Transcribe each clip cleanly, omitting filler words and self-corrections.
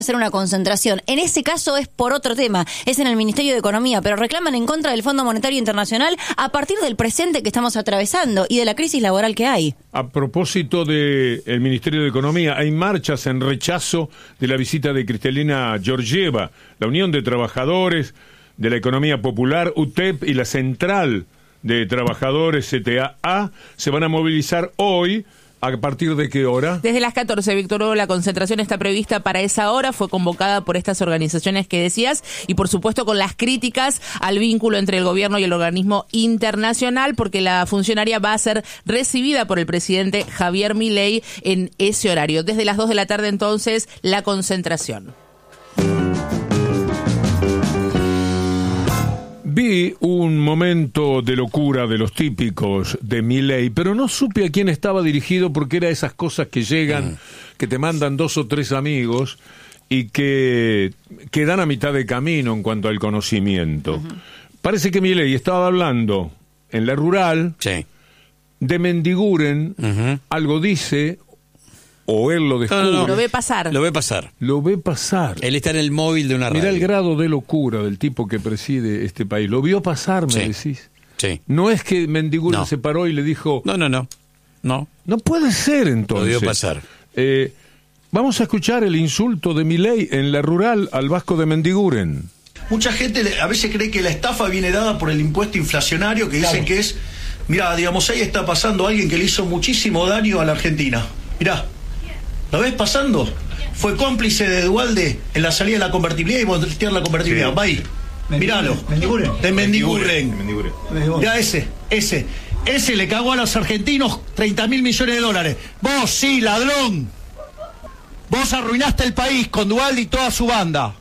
hacer una concentración. En ese caso es por otro tema, es en el Ministerio de Economía, pero reclaman en contra del Fondo Monetario Internacional a partir del presente que estamos atravesando y de la crisis laboral que hay. A propósito del Ministerio de Economía, hay marchas en rechazo de la visita de Kristalina Georgieva, la Unión de Trabajadores de la Economía Popular, UTEP y la Central de Trabajadores, CTA, se van a movilizar hoy. ¿A partir de qué hora? Desde las 14, Víctor Hugo, la concentración está prevista para esa hora, fue convocada por estas organizaciones que decías y por supuesto con las críticas al vínculo entre el gobierno y el organismo internacional, porque la funcionaria va a ser recibida por el presidente Javier Milei en ese horario. Desde las 2 de la tarde entonces, la concentración. Vi un momento de locura de los típicos de Milei, pero no supe a quién estaba dirigido porque era esas cosas que llegan, que te mandan 2 o 3 amigos y que quedan a mitad de camino en cuanto al conocimiento. Parece que Milei estaba hablando en la rural de Mendiguren, algo dice, o él lo descubre. No. Lo ve pasar. Lo ve pasar. Él está en el móvil de una radio. Mirá el grado de locura del tipo que preside este país. Lo vio pasar, me decís. Sí. No es que Mendiguren se paró y le dijo... No. No puede ser, entonces. Lo vio pasar. Vamos a escuchar el insulto de Milei en la rural al vasco de Mendiguren. Mucha gente a veces cree que la estafa viene dada por el impuesto inflacionario, que dicen que es... Mirá, digamos, ahí está pasando alguien que le hizo muchísimo daño a la Argentina. Mirá. ¿Lo ves pasando? Fue cómplice de Duhalde en la salida de la convertibilidad y voltear la convertibilidad. Va ahí. Míralo. De Mendiguren. Ya ese le cagó a los argentinos 30.000 millones de dólares. Vos, sí, ladrón. Vos arruinaste el país con Duhalde y toda su banda.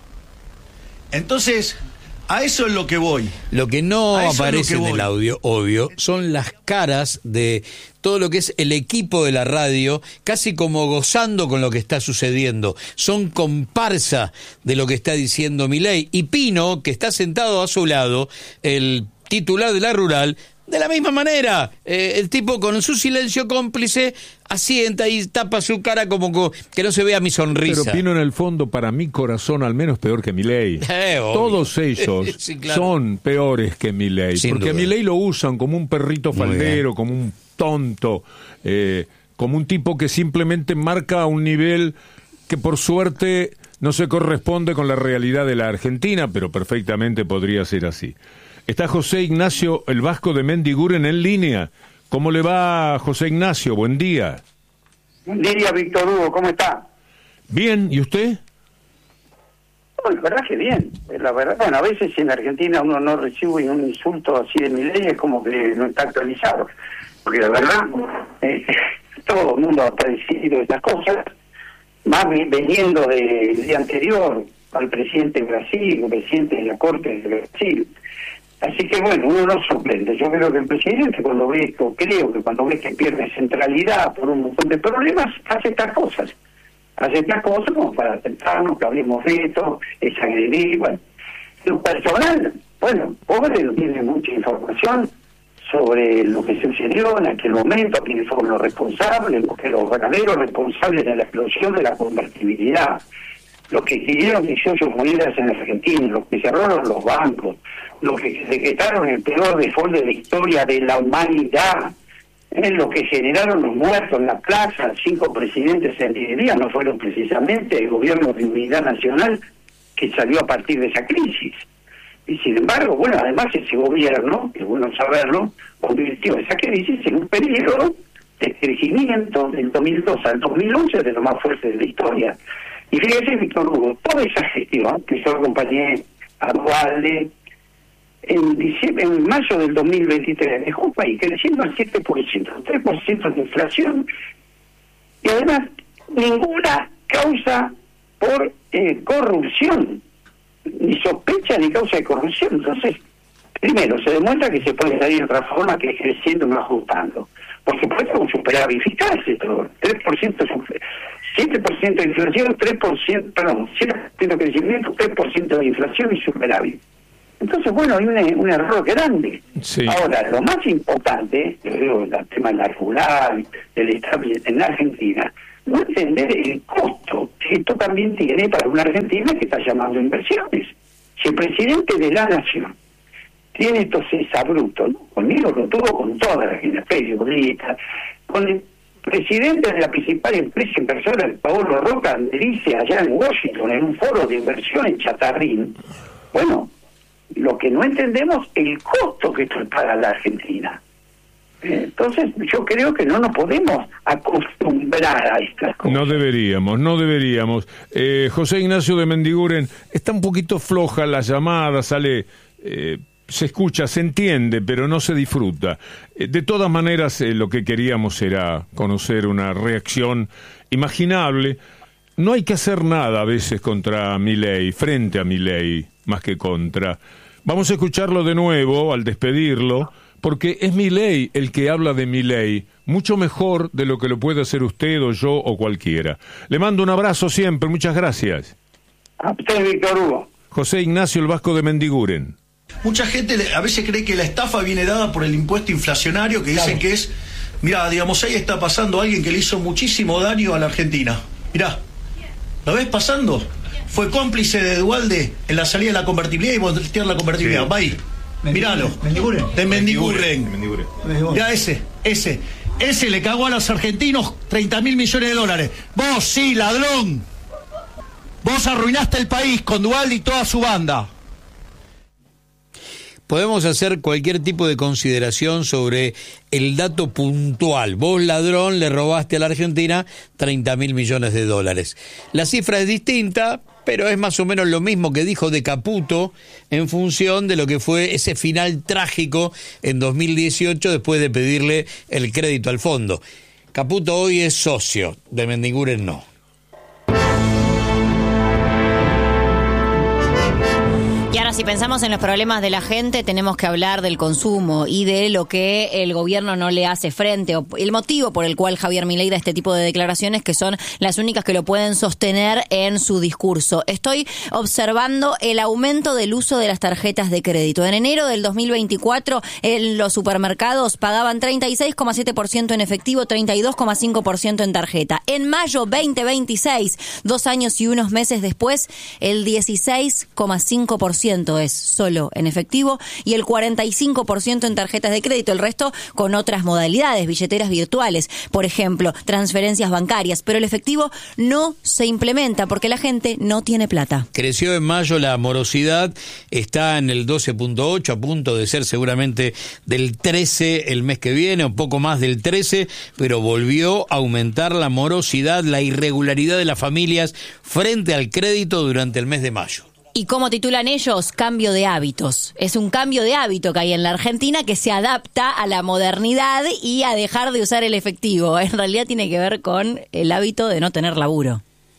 Entonces, a eso es lo que voy. Lo que no aparece en el audio, obvio, son las caras de todo lo que es el equipo de la radio, casi como gozando con lo que está sucediendo. Son comparsa de lo que está diciendo Milei. Y Pino, que está sentado a su lado, el titular de la rural, de la misma manera. El tipo con su silencio cómplice asienta y tapa su cara como que no se vea mi sonrisa. Pero Pino, en el fondo, para mi corazón, al menos peor que Milei. Todos ellos sí, claro, son peores que Milei. Porque a Milei lo usan como un perrito faldero, como un tonto, como un tipo que simplemente marca un nivel que por suerte no se corresponde con la realidad de la Argentina, pero perfectamente podría ser así. Está José Ignacio, el vasco de Mendiguren, en línea. ¿Cómo le va, José Ignacio? Buen día. Buen día, Víctor Hugo, ¿cómo está? Bien, ¿y usted? No, la verdad que bien. La verdad, bueno, a veces en Argentina uno no recibe un insulto así de Milei, es como que no está actualizado. Porque la verdad, todo el mundo ha padecido estas cosas, más veniendo del día anterior al presidente de Brasil, el presidente de la Corte de Brasil. Así que bueno, uno no sorprende. Yo creo que el presidente cuando ve esto, creo que cuando ve que pierde centralidad por un montón de problemas, hace estas cosas. Hace estas cosas como para tentarnos, que hablemos de esto, es agredir, bueno. Lo personal, bueno, pobre no tiene mucha información sobre lo que sucedió en aquel momento, quiénes fueron los responsables, porque los verdaderos responsables de la explosión de la convertibilidad, los que exhibieron 18 monedas en Argentina, los que cerraron los bancos, los que decretaron el peor default de la historia de la humanidad, los que generaron los muertos en la plaza, 5 presidentes en 10 días, no fueron precisamente el gobierno de unidad nacional que salió a partir de esa crisis. Y sin embargo, bueno, además ese gobierno, que es bueno saberlo, convirtió esa crisis en un periodo de crecimiento del 2002 al 2011 de lo más fuerte de la historia. Y fíjese, Víctor Hugo, toda esa gestión que yo acompañé a Duhalde, en mayo del 2023 dejó un país creciendo al 7%, 3% de inflación, y además ninguna causa por corrupción, ni sospecha ni causa de corrupción. Entonces, primero, se demuestra que se puede salir de otra forma que creciendo y no ajustando. Por supuesto, un superávit fiscal, pero 7% de inflación, 7% de crecimiento, 3% de inflación y superávit. Entonces, bueno, hay un error grande. Sí. Ahora, lo más importante, yo digo, el tema de la rural, del establishment en Argentina, no entender el costo que esto también tiene para una Argentina que está llamando a inversiones. Si el presidente de la Nación tiene estos exabruptos, ¿no? Conmigo lo tuvo con toda la gente, periodistas, con el presidente de la principal empresa inversora, Paolo Roca, dice allá en Washington, en un foro de inversión en Chatarrín. Bueno, lo que no entendemos es el costo que esto es para la Argentina. Entonces yo creo que no nos podemos acostumbrar a estas cosas. No deberíamos. José Ignacio de Mendiguren, está un poquito floja la llamada, sale... se escucha, se entiende, pero no se disfruta. De todas maneras, lo que queríamos era conocer una reacción imaginable. No hay que hacer nada a veces contra Milei, frente a Milei, más que contra. Vamos a escucharlo de nuevo al despedirlo, porque es Milei el que habla de Milei, mucho mejor de lo que lo puede hacer usted o yo o cualquiera. Le mando un abrazo siempre, muchas gracias. A usted, Víctor Hugo. José Ignacio el Vasco de Mendiguren. Mucha gente a veces cree que la estafa viene dada por el impuesto inflacionario, que dicen que es, mirá, digamos, ahí está pasando alguien que le hizo muchísimo daño a la Argentina. Mirá, ¿lo ves pasando? Fue cómplice de Duhalde en la salida de la convertibilidad y voltear la convertibilidad. Va ahí, míralo. De Mendiguren. Mirá ese le cagó a los argentinos 30.000 millones de dólares. Vos, sí, ladrón. Vos arruinaste el país con Duhalde y toda su banda. Podemos hacer cualquier tipo de consideración sobre el dato puntual. Vos, ladrón, le robaste a la Argentina 30.000 millones de dólares. La cifra es distinta, pero es más o menos lo mismo que dijo de Caputo en función de lo que fue ese final trágico en 2018 después de pedirle el crédito al fondo. Caputo hoy es socio, de Mendiguren no. Y ahora, si pensamos en los problemas de la gente, tenemos que hablar del consumo y de lo que el gobierno no le hace frente, o el motivo por el cual Javier Milei da este tipo de declaraciones, que son las únicas que lo pueden sostener en su discurso. Estoy observando el aumento del uso de las tarjetas de crédito. En enero del 2024, en los supermercados pagaban 36,7% en efectivo, 32,5% en tarjeta. En mayo 2026, 2 años y unos meses después, el 16,5% es solo en efectivo y el 45% en tarjetas de crédito, el resto con otras modalidades, billeteras virtuales, por ejemplo, transferencias bancarias, pero el efectivo no se implementa porque la gente no tiene plata. Creció en mayo la morosidad, está en el 12.8, a punto de ser seguramente del 13 el mes que viene, un poco más del 13, pero volvió a aumentar la morosidad, la irregularidad de las familias frente al crédito durante el mes de mayo. Y como titulan ellos, cambio de hábitos. Es un cambio de hábito que hay en la Argentina que se adapta a la modernidad y a dejar de usar el efectivo. En realidad tiene que ver con el hábito de no tener laburo.